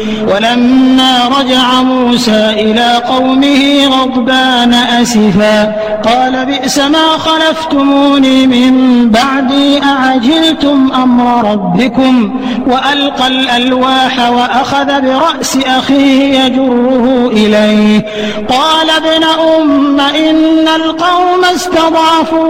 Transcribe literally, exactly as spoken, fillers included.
ولما رجع موسى إلى قومه غضبان أسفا قال بئس ما خلفتموني من بعدي أعجلتم أمر ربكم وألقى الألواح وأخذ برأس أخيه يجره إليه قال ابن أم إن القوم استضعفوا